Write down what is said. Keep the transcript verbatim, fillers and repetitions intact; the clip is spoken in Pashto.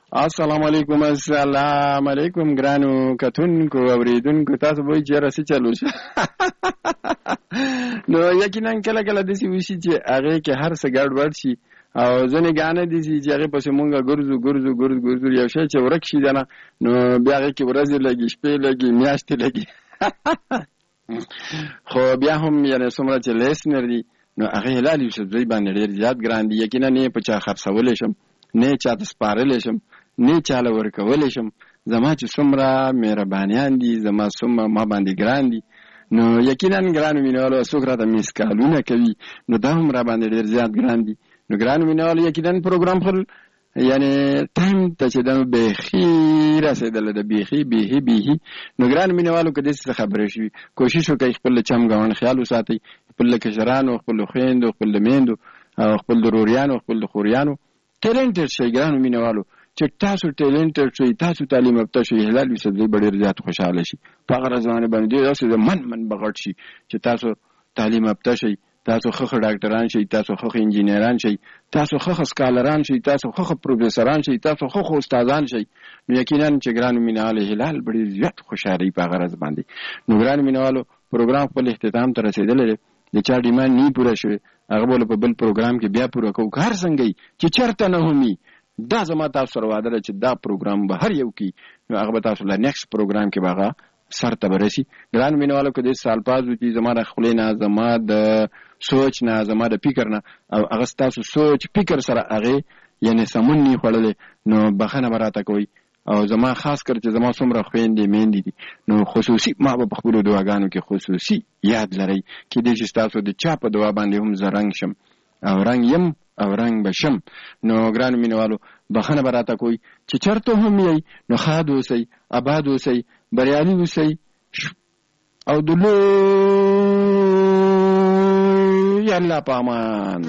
السلام علیکم. السلام علیکم ګرانو کتونکو اوریدونکو، تاسو به چیرې څه چلو شه نو یقینا کله کله داسې وشي چې هغې کې هر څه ګډوډ شي او ځینې ګانې داسې چې هغې پسې مونږ ګرځو ګرځو ګرځو ګرځو یو شی چې ورک شي نه نو بیا هغې کې ورځې لګي، شپې لګي، میاشتې لګي خو بیا هم یعنې څومره چې لیسنر دي نو هغې هلال یوسفزۍ باندې ډېر زیات ګران دي. یقینا نه یې په چا خرڅولی شم، نه یې چاته سپارلی شم، نه چاله ورکولی شم. زما چې څومره مهربانیان دي، زما څومره ما باندې ګران دي، نو یقینا ګرانو مینهوالو څوک راته میس کالونه کوي نو دا هم را باندې ډېر زیات ګران دي. نو ګرانو مینهوالو یقینا پروګرام خپل یعنې ټایم ته چې دا بیخي رسېدلی ده، بیخي بیخي بیخي. نو ګرانو مینهوالو که داسې څه خبرې شوي کوشش وکړئ خپل د چم ګاونډ خیال وساتئ، خپل د کشرانو، خپل د خویندو، خپل د میندو او خپل د روریانو، خپل د خوریانو ټیلنټډ شئ. ګرانو مینهوالو چې تاسو ټیلنټډ شئ، تاسو تعلیم یافته شئ، هلال یوسفزۍ به ډېر زیات خوشحاله شي. په هغه ورځ باندې باندې داسې د من من به غټ شي چې تاسو تعلیم یافته شئ، تاسو ښه ښه ډاکټران شئ، تاسو ښه ښه انجینران شئ، تاسو ښه ښه سکالران شئ، تاسو ښه ښه پروفیسران شئ، تاسو ښه ښه استادان شئ. نو یقینا چې ګرانو مینهوالو هلال به ډېر زیات خوشحالوي په هغه ورځ باندې. نو ګرانو مینهوالو پروګرام خپل اختتام ته رسېدلی دی، د چا ډیمانډ نه پوره شوې هغه به په بل پروګرام کې بیا پوره کوو. که هر څنګه وي چې چېرته نه هم وي، دا زما تاسو سره وعده ده چې دا پروګرام به هر یو کې نو هغه به تاسو له نیکسټ پروګرام کې به هغه سر ته به رسي. ګرانو مینهوالو که داسې سالپاز وکړي زما د خولې نه، زما د سوچ نه، زما د فکر نه او هغه ستاسو سوچ فکر سره هغې یعنې سمون نه خوړلی نو بښنه به راته کوئ. او زما خاص کر چې زما څومره خویندې میندې دي نو خصوصي ما به په خپلو دعاګانو کې خصوصي یاد لرئ کیدای شي ستاسو د چا په دعا باندې هم زه رنګ شم او رنګ یم او رنګ به شم. نو ګرانو مینهوالو بښنه به راته کوئ چې چېرته هم یئ نو ښاد اوسئ، اباد اوسئ، بریالي اوسئ او د لوی الله په امان.